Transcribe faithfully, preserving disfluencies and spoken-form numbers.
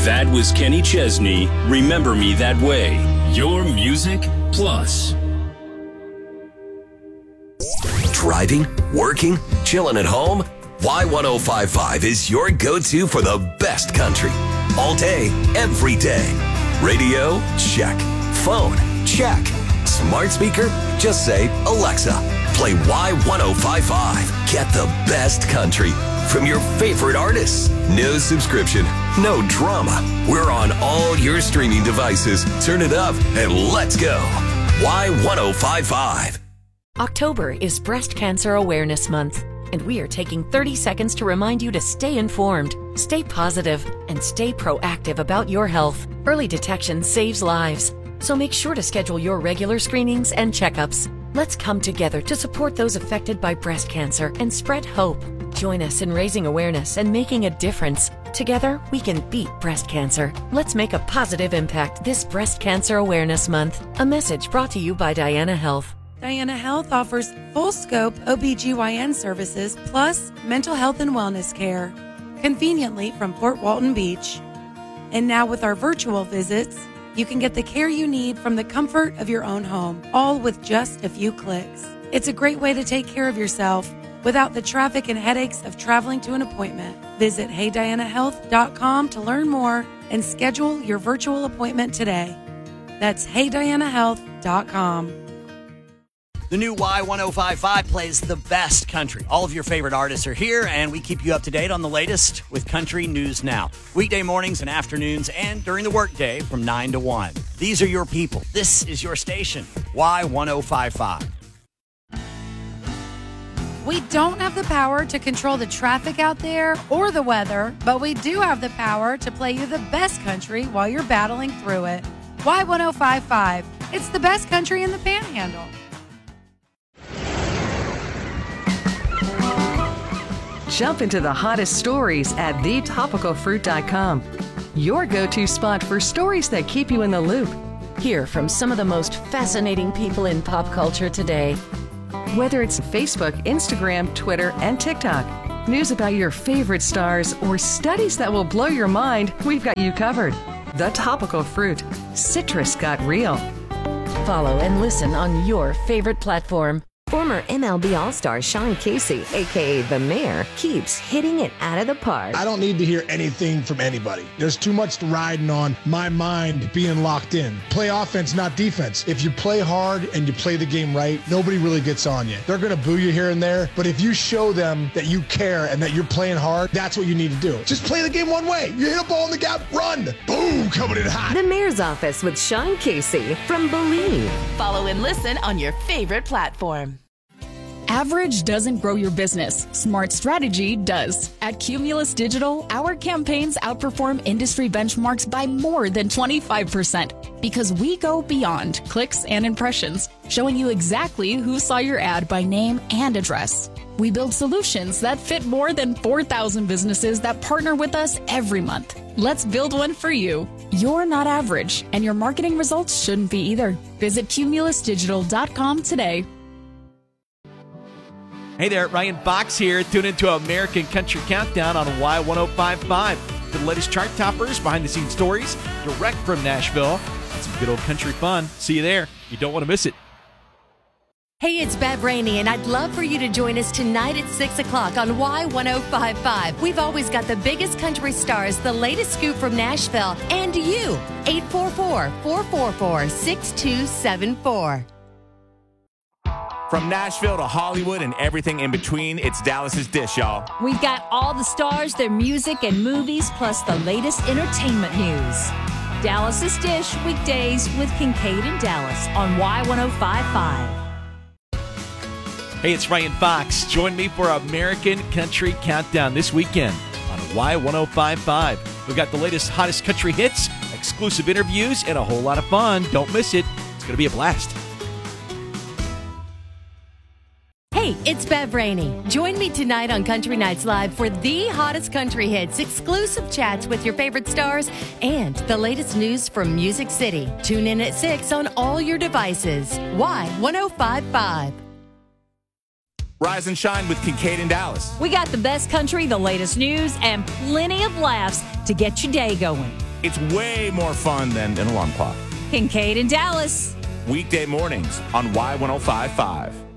That was Kenny Chesney, Remember Me That Way. Your Music Plus. Driving, working, chilling at home? Y ten fifty-five is your go-to for the best country. All day, every day. Radio? Check. Phone? Check. Smart speaker? Just say, Alexa, play Y ten fifty-five. Get the best country from your favorite artists. No subscription, no drama. We're on all your streaming devices. Turn it up and let's go. Y ten fifty-five. October is Breast Cancer Awareness Month, and we are taking thirty seconds to remind you to stay informed, stay positive, and stay proactive about your health. Early detection saves lives, so make sure to schedule your regular screenings and checkups. Let's come together to support those affected by breast cancer and spread hope. Join us in raising awareness and making a difference. Together, we can beat breast cancer. Let's make a positive impact this Breast Cancer Awareness Month. A message brought to you by Diana Health. Diana Health offers full-scope O B G Y N services plus mental health and wellness care, conveniently from Port Walton Beach. And now with our virtual visits, you can get the care you need from the comfort of your own home, all with just a few clicks. It's a great way to take care of yourself without the traffic and headaches of traveling to an appointment. Visit hey diana health dot com to learn more and schedule your virtual appointment today. That's hey diana health dot com. The new Y ten fifty-five plays the best country. All of your favorite artists are here, and we keep you up to date on the latest with Country News Now. Weekday mornings and afternoons and during the workday from nine to one. These are your people. This is your station, Y ten fifty-five. We don't have the power to control the traffic out there or the weather, but we do have the power to play you the best country while you're battling through it. Y ten fifty-five. It's the best country in the Panhandle. Jump into the hottest stories at the topical fruit dot com. Your go-to spot for stories that keep you in the loop. Hear from some of the most fascinating people in pop culture today. Whether it's Facebook, Instagram, Twitter, and TikTok, news about your favorite stars, or studies that will blow your mind, we've got you covered. The Topical Fruit. Citrus got real. Follow and listen on your favorite platform. Former M L B All-Star Sean Casey, a k a. The Mayor, keeps hitting it out of the park. I don't need to hear anything from anybody. There's too much riding on my mind being locked in. Play offense, not defense. If you play hard and you play the game right, nobody really gets on you. They're going to boo you here and there, but if you show them that you care and that you're playing hard, that's what you need to do. Just play the game one way. You hit a ball in the gap, run. Boom, coming in hot. The Mayor's Office with Sean Casey from Believe. Follow and listen on your favorite platform. Average doesn't grow your business. Smart strategy does. At Cumulus Digital, our campaigns outperform industry benchmarks by more than twenty-five percent because we go beyond clicks and impressions, showing you exactly who saw your ad by name and address. We build solutions that fit more than four thousand businesses that partner with us every month. Let's build one for you. You're not average, and your marketing results shouldn't be either. Visit cumulus digital dot com today. Hey there, Ryan Fox here. Tune into American Country Countdown on Y ten fifty-five for the latest chart toppers, behind-the-scenes stories, direct from Nashville, and some good old country fun. See you there. You don't want to miss it. Hey, it's Bev Rainey, and I'd love for you to join us tonight at six o'clock on Y ten fifty-five. We've always got the biggest country stars, the latest scoop from Nashville, and you. eight four four, four four four, six two seven four. From Nashville to Hollywood and everything in between, it's Dallas's Dish, y'all. We've got all the stars, their music, and movies, plus the latest entertainment news. Dallas's Dish, weekdays with Kincaid and Dallas on Y ten fifty-five. Hey, it's Ryan Fox. Join me for American Country Countdown this weekend on Y ten fifty-five. We've got the latest, hottest country hits, exclusive interviews, and a whole lot of fun. Don't miss it. It's going to be a blast. Hey, it's Bev Rainey. Join me tonight on Country Nights Live for the hottest country hits, exclusive chats with your favorite stars, and the latest news from Music City. Tune in at six on all your devices. Y ten fifty-five. Rise and shine with Kincaid and Dallas. We got the best country, the latest news, and plenty of laughs to get your day going. It's way more fun than an alarm clock. Kincaid and Dallas. Weekday mornings on Y ten fifty-five.